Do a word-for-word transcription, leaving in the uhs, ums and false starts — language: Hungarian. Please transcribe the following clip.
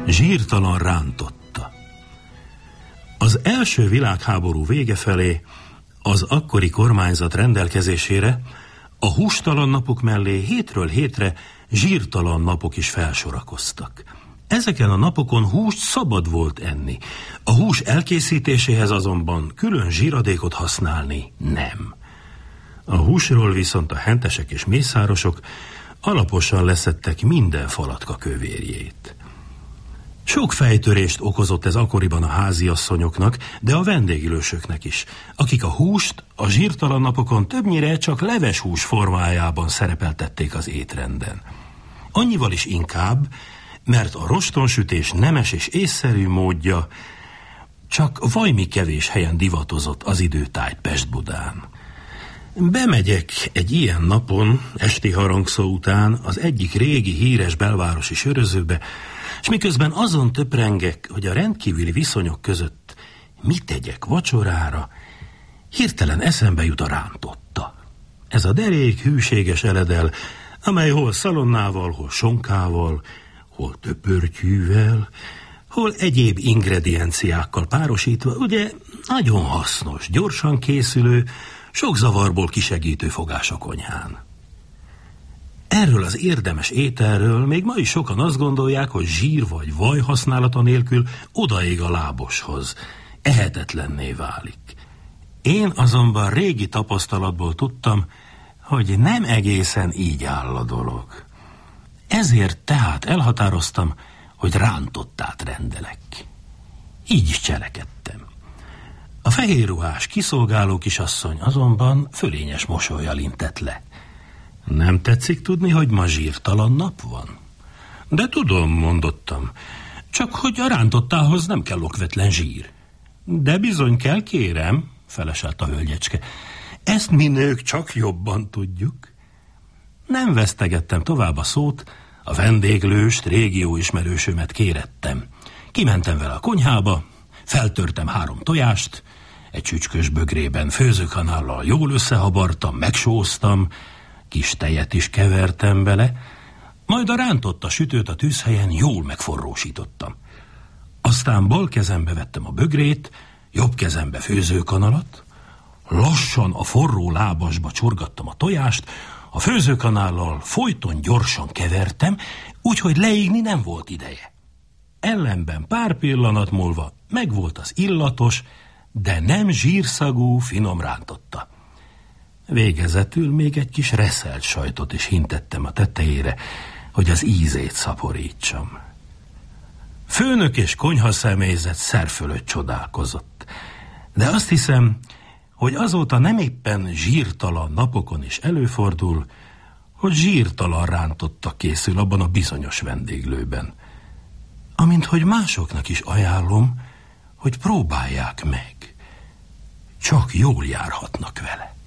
Zsírtalan rántotta. Az első világháború vége felé az akkori kormányzat rendelkezésére a hústalan napok mellé hétről hétre zsírtalan napok is felsorakoztak. Ezeken a napokon húst szabad volt enni. A hús elkészítéséhez azonban külön zsíradékot használni nem. A húsról viszont a hentesek és mészárosok alaposan leszettek minden falatka kövérjét. Sok fejtörést okozott ez akkoriban a háziasszonyoknak, de a vendéglősöknek is, akik a húst a zsírtalan napokon többnyire csak leveshús formájában szerepeltették az étrenden. Annyival is inkább, mert a rostonsütés nemes és észszerű módja csak vajmi kevés helyen divatozott az időtájt Pest-Budán. Bemegyek egy ilyen napon, esti harangszó után az egyik régi híres belvárosi sörözőbe, és miközben azon töprengek, hogy a rendkívüli viszonyok között mit tegyek vacsorára, hirtelen eszembe jut a rántotta. Ez a derék, hűséges eledel, amely hol szalonnával, hol sonkával, hol töpörtyűvel, hol egyéb ingredienciákkal párosítva, ugye nagyon hasznos, gyorsan készülő, sok zavarból kisegítő fogás a konyhán. Erről az érdemes ételről még ma is sokan azt gondolják, hogy zsír vagy vaj használata nélkül odaég a láboshoz, ehetetlenné válik. Én azonban régi tapasztalatból tudtam, hogy nem egészen így áll a dolog. Ezért tehát elhatároztam, hogy rántottát rendelek. Így is cselekedtem. A fehérruhás kiszolgáló kisasszony azonban fölényes mosollyal intett le. Nem tetszik tudni, hogy ma zsírtalan nap van? De tudom, mondottam, csak hogy a rántottához nem kell okvetlen zsír. De bizony kell, kérem, feleselt a hölgyecske. Ezt mi nők csak jobban tudjuk. Nem vesztegettem tovább a szót, a vendéglőst, régió ismerősömet kérettem. Kimentem vele a konyhába, feltörtem három tojást, egy csücskös bögrében főzőkanállal jól összehabartam, megsóztam, kis tejet is kevertem bele, majd a rántotta sütőt a tűzhelyen jól megforrósítottam. Aztán bal kezembe vettem a bögrét, jobb kezembe főzőkanalat, lassan a forró lábasba csorgattam a tojást, a főzőkanállal folyton gyorsan kevertem, úgyhogy leégni nem volt ideje. Ellenben pár pillanat múlva megvolt az illatos, de nem zsírszagú finom rántotta. Végezetül még egy kis reszelt sajtot is hintettem a tetejére, hogy az ízét szaporítsam. Főnök és konyhaszemélyzet szer fölött csodálkozott, de azt hiszem, hogy azóta nem éppen zsírtalan napokon is előfordul, hogy zsírtalan rántotta készül abban a bizonyos vendéglőben. Amint hogy másoknak is ajánlom, hogy próbálják meg. Csak jól járhatnak vele.